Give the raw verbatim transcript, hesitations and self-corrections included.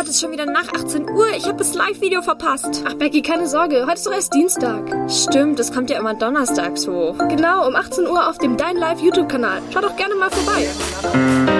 heute ist schon wieder nach achtzehn Uhr. Ich habe das Live-Video verpasst. Ach, Becky, keine Sorge. Heute ist doch erst Dienstag. Stimmt, das kommt ja immer donnerstags hoch. Genau, um achtzehn Uhr auf dem Dein Live YouTube-Kanal. Schau doch gerne mal vorbei.